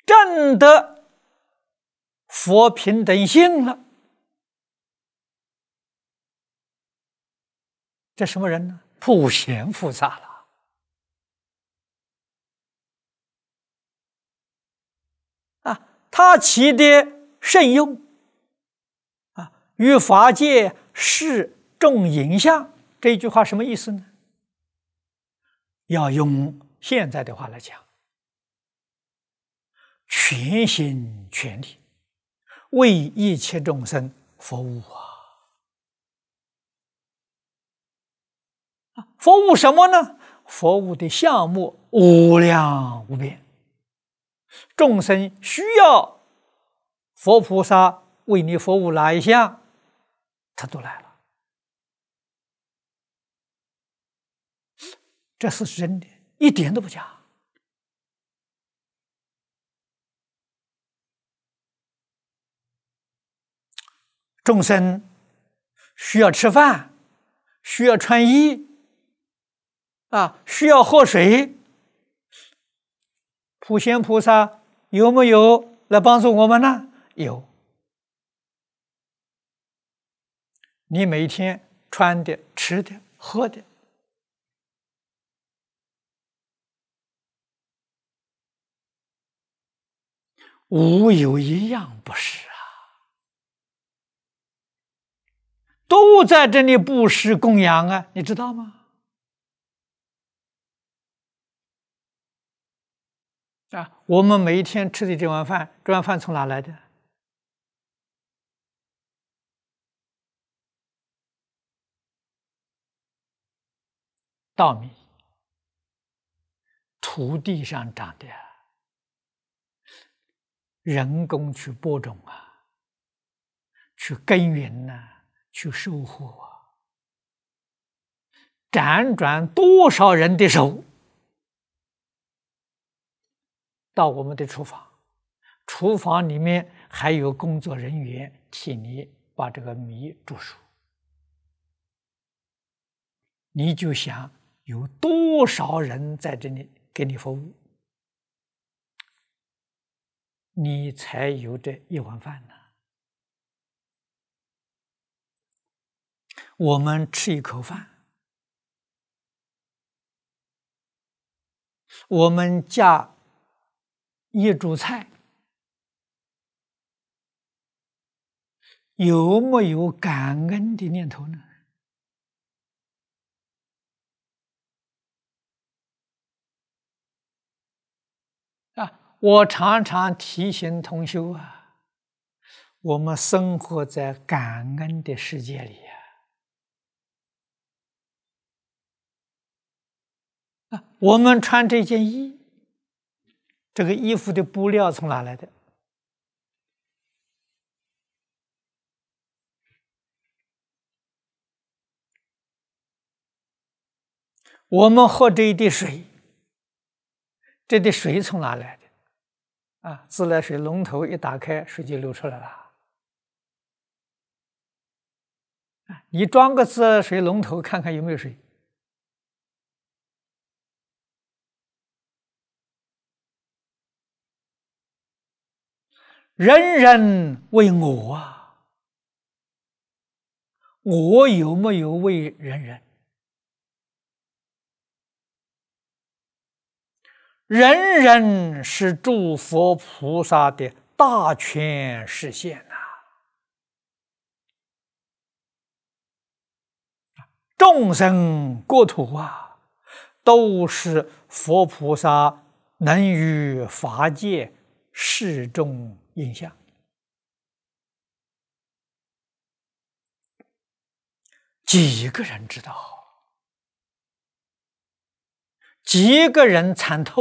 证得佛平等性了。这什么人呢？普贤菩萨了。他起的圣用与法界是众影像，这句话什么意思呢？要用现在的话来讲，全心全力为一切众生服务服务什么呢？服务的项目无量无边，众生需要佛菩萨为你服务哪一项，他都来了。这是真的，一点都不假。众生需要吃饭，需要穿衣，需要喝水，普贤菩萨有没有来帮助我们呢？有。你每天穿的、吃的、喝的，无有一样不是都在这里布施供养你知道吗？我们每一天吃的这碗饭，这碗饭从哪来的？稻米，土地上长的，人工去播种去耕耘去收获辗转多少人的手到我们的厨房，厨房里面还有工作人员替你把这个米煮熟，你就想有多少人在这里给你服务，你才有这一碗饭呢。我们吃一口饭，我们加一煮菜，有没有感恩的念头呢？我常常提醒同修我们生活在感恩的世界里我们穿这件衣，这个衣服的布料从哪来的？我们喝这一滴水，这滴水从哪来的？自来水龙头一打开，水就流出来了。你装个自来水龙头看看有没有水？人人为我我有没有为人人？人人是诸佛菩萨的大权示现众生国土都是佛菩萨能于法界示众影像。几个人知道？几个人参透？